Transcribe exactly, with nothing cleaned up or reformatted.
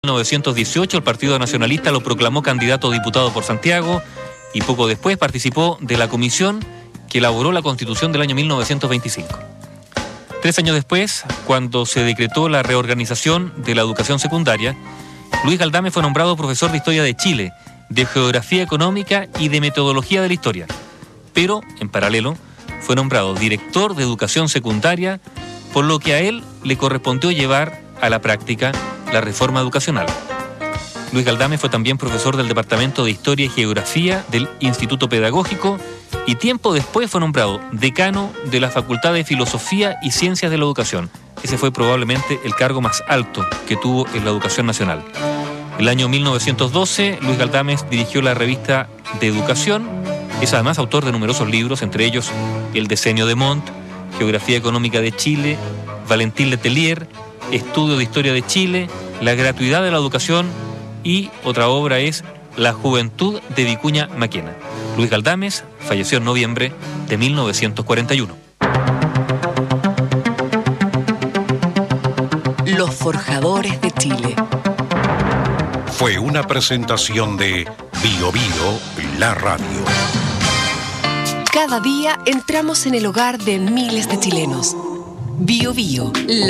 En mil novecientos dieciocho el Partido Nacionalista lo proclamó candidato a diputado por Santiago y poco después participó de la comisión que elaboró la Constitución del año mil novecientos veinticinco. Tres años después, cuando se decretó la reorganización de la educación secundaria, Luis Galdame fue nombrado profesor de Historia de Chile, de Geografía Económica y de Metodología de la Historia. Pero, en paralelo, fue nombrado director de Educación Secundaria, por lo que a él le correspondió llevar a la práctica la reforma educacional. Luis Galdame fue también profesor del Departamento de Historia y Geografía del Instituto Pedagógico y tiempo después fue nombrado decano de la Facultad de Filosofía y Ciencias de la Educación. Ese fue probablemente el cargo más alto que tuvo en la educación nacional. El año mil novecientos doce, Luis Galdame dirigió la revista de Educación. Es además autor de numerosos libros, entre ellos El Decenio de Montt, Geografía Económica de Chile, Valentín Letelier, Estudio de Historia de Chile, La gratuidad de la educación y otra obra es La juventud de Vicuña Maquena. Luis Galdame falleció en noviembre de mil novecientos cuarenta y uno. Los Forjadores de Chile. Fue una presentación de Bio Bio, la radio. Cada día entramos en el hogar de miles de chilenos. Bio Bio, la